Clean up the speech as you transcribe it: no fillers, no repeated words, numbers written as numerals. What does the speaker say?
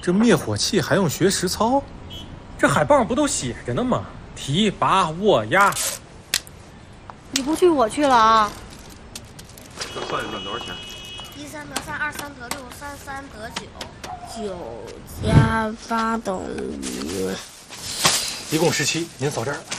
这灭火器还用学实操？ 这海报不都写着呢吗？提拔握压。 你不去我去了啊！ 这算一算多少钱 ？13得3，23得6，33得9，9加8等于。 一共17，您扫这儿。